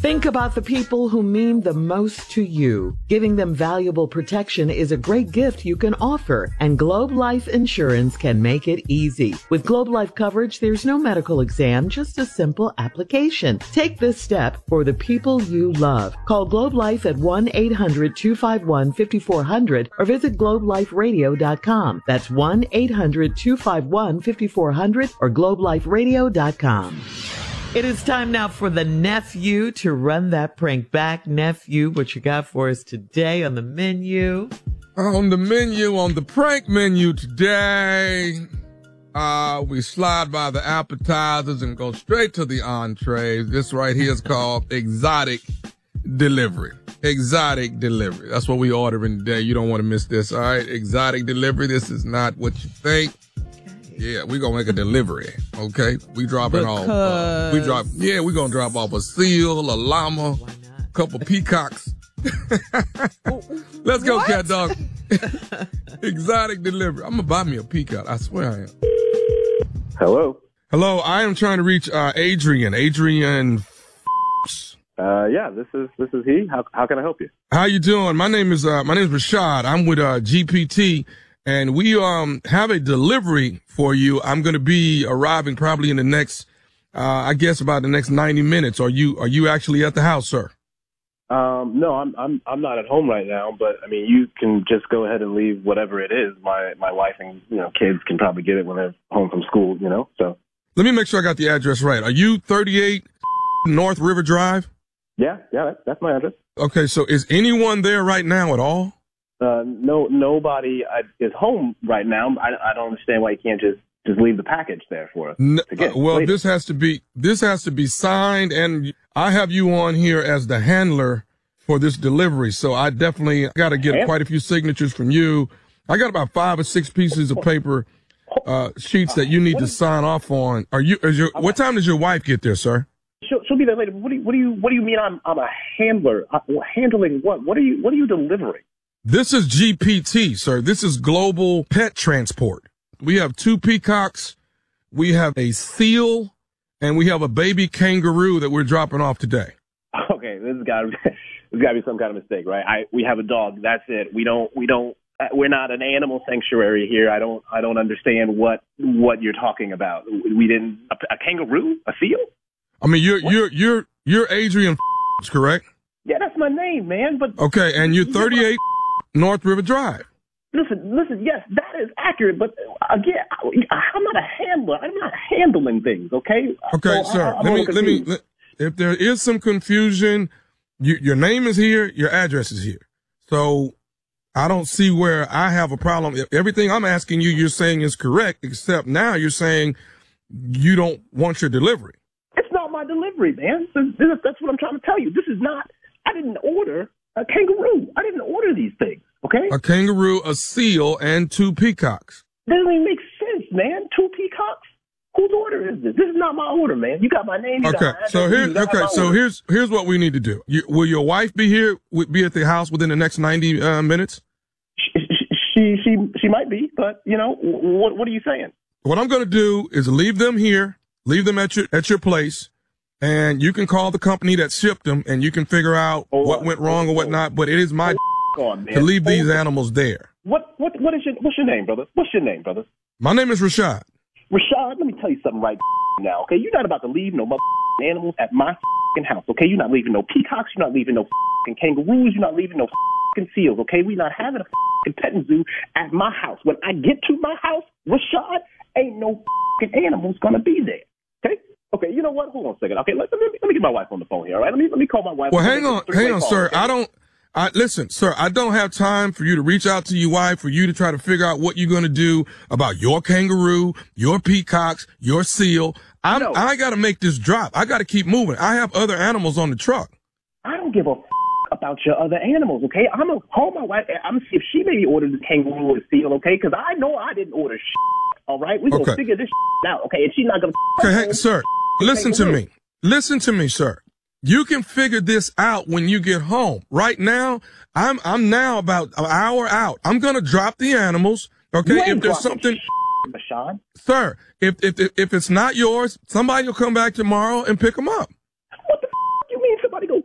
Think about the people who mean the most to you. Giving them valuable protection is a great gift you can offer, and Globe Life Insurance can make it easy. With Globe Life coverage, there's no medical exam, just a simple application. Take this step for the people you love. Call Globe Life at 1-800-251-5400 or visit globeliferadio.com. That's 1-800-251-5400 or globeliferadio.com. It is time now for the nephew to run that prank back. Nephew, what you got for us today on the menu? On the prank menu today, we slide by the appetizers and go straight to the entrees. This right here is called exotic delivery. Exotic delivery. That's what we ordering today. You don't want to miss this, all right? Exotic delivery. This is not what you think. Yeah, we're going to make a delivery, okay? We dropping off, we're going to drop off a seal, a llama, a couple peacocks. Let's go, what? Cat dog. Exotic delivery. I'm going to buy me a peacock. I swear I am. Hello. Hello, I am trying to reach Adrian. Adrian. Yeah, this is he. How can I help you? How you doing? My name is Rashad. I'm with GPT. And we have a delivery for you. I'm going to be arriving probably in the next, I guess about the next 90 minutes. Are you actually at the house, sir? No, I'm not at home right now. But I mean, you can just go ahead and leave whatever it is. My wife and kids can probably get it when they're home from school. So let me make sure I got the address right. Are you 38 North River Drive? Yeah, that's my address. Okay, so is anyone there right now at all? No, nobody is home right now. I don't understand why you can't just leave the package there for us. This has to be signed, and I have you on here as the handler for this delivery. So I definitely got to get quite a few signatures from you. I got about 5 or 6 pieces of paper, sheets that you need to sign off on. What time does your wife get there, sir? She'll be there later. What do you mean I'm a handler? Handling what? What are you delivering? This is GPT, sir. This is Global Pet Transport. We have 2 peacocks, we have a seal, and we have a baby kangaroo that we're dropping off today. Okay, there's got to be some kind of mistake, right? We have a dog. That's it. We're not an animal sanctuary here. I don't understand what you're talking about. We didn't a kangaroo, a seal. I mean, you're Adrian, correct? Yeah, that's my name, man. But okay, and you're 38 North River Drive. Listen. Yes, that is accurate. But again, I'm not a handler. I'm not handling things. Okay. Okay, so sir. Let me. If there is some confusion, your name is here. Your address is here. So I don't see where I have a problem. Everything I'm asking you, you're saying is correct, except now you're saying you don't want your delivery. It's not my delivery, man. That's what I'm trying to tell you. This is not. I didn't order a kangaroo. I didn't order these things, okay? A kangaroo, a seal, and 2 peacocks. That doesn't even make sense, man. 2 peacocks? Whose order is this? This is not my order, man. You got my name. Here's what we need to do. Will your wife be here? Be at the house within the next 90 minutes? She might be, but what are you saying? What I'm going to do is leave them here, leave them at your place. And you can call the company that shipped them, and you can figure out what went wrong or whatnot. But it is my to leave these animals there. What's your name, brother? What's your name, brother? My name is Rashad. Rashad, let me tell you something right now, okay? You're not about to leave no animals at my house, okay? You're not leaving no peacocks. You're not leaving no kangaroos. You're not leaving no seals, okay? We're not having a petting zoo at my house. When I get to my house, Rashad, ain't no animals gonna be there, okay? Okay, you know what? Hold on a second. Okay, let me get my wife on the phone here, all right? Let me call my wife. Well, hang on, sir. Okay? Listen, sir, I don't have time for you to reach out to your wife, for you to try to figure out what you're going to do about your kangaroo, your peacocks, your seal. I got to make this drop. I got to keep moving. I have other animals on the truck. I don't give a about your other animals, okay? I'm going to call my wife. I'm going to see if she maybe ordered the kangaroo or the seal, okay? Because I know I didn't order all right? We're going to figure this out, okay? And she's not going to... Okay, hey, sir, listen to me. Listen to me, sir. You can figure this out when you get home. Right now, I'm now about an hour out. I'm going to drop the animals, okay? If there's something... Rashad? Sir, if it's not yours, somebody will come back tomorrow and pick them up. What the you mean somebody go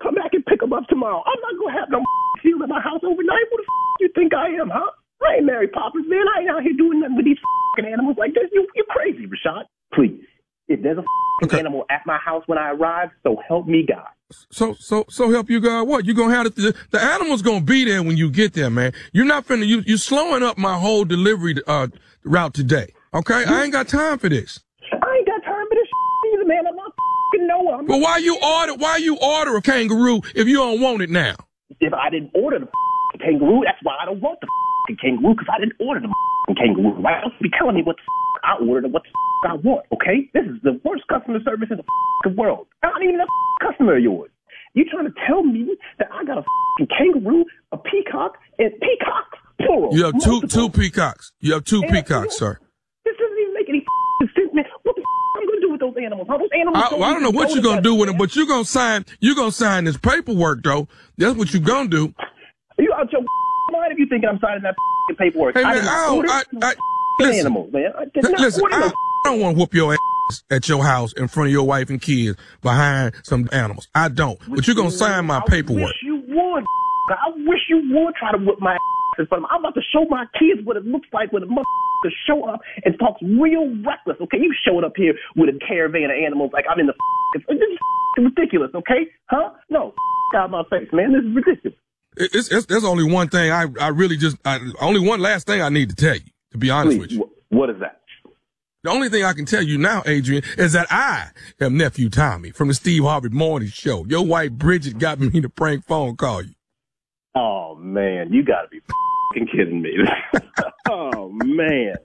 pick them up tomorrow. I'm not going to have no seal in my house overnight. Who the you think I am, huh? I ain't Mary Poppins, man. I ain't out here doing nothing with these animals like this. You're crazy, Rashad. Please. If there's a animal at my house when I arrive, so help me God. So help you God what? You're going to have the animal's going to be there when you get there, man. You're not finna, you're slowing up my whole delivery, route today. Okay? I ain't got time for this. I ain't got time for this either, man. I'm not nowhere. But why you order a kangaroo if you don't want it now? If I didn't order the kangaroo, that's why I don't want the kangaroo, because I didn't order the kangaroo. Why don't you be telling me what the I ordered and what the I want, okay? This is the worst customer service in the world. I'm not even a customer of yours. You trying to tell me that I got a kangaroo, a peacock, and peacocks, plural. You have two peacocks. You have two peacocks, sir. This doesn't even make any sense, man. What the I'm going to do with those animals? How those animals I don't know what you're going to do with them, but you're going to sign this paperwork, though. That's what you're going to do. Are you out your mind if you think I'm signing that paperwork? Hey, man, listen, animals, man. I don't want to whoop your ass at your house in front of your wife and kids behind some animals. I don't. But you're going to sign my paperwork. I wish you would. I wish you would try to whip my ass in front of me. I'm about to show my kids what it looks like when a motherfucker show up and talks real reckless, okay? You showed up here with a caravan of animals like I'm in the this is ridiculous, okay? Huh? No, out of my face, man. This is ridiculous. There's only one thing only one last thing I need to tell you, to be honest with you. What is that? The only thing I can tell you now, Adrian, is that I am Nephew Tommy from the Steve Harvey Morning Show. Your wife Bridget got me to prank phone call you. Oh, man, you got to be f***ing kidding me. Oh, man.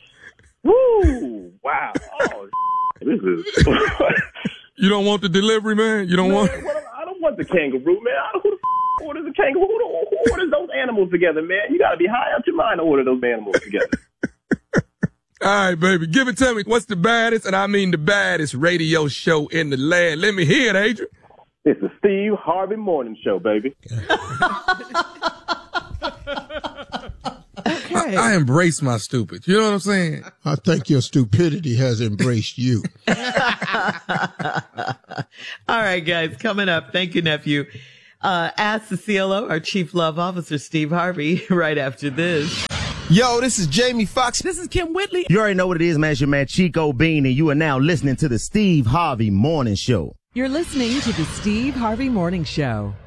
Woo! Wow. Oh, this is... You don't want the delivery, man? You don't want... I don't want the kangaroo, man. Who the f*** orders a kangaroo? Who orders those animals together, man? You got to be high out your mind to order those animals together. All right, baby. Give it to me. What's the baddest, and I mean the baddest radio show in the land? Let me hear it, Adrian. It's the Steve Harvey Morning Show, baby. Okay. I embrace my stupid. You know what I'm saying? I think your stupidity has embraced you. All right, guys, coming up. Thank you, nephew. Ask the CLO, our Chief Love Officer, Steve Harvey, right after this. Yo, this is Jamie Foxx. This is Kim Whitley. You already know what it is, man. It's your man Chico Bean, and you are now listening to the Steve Harvey Morning Show. You're listening to the Steve Harvey Morning Show.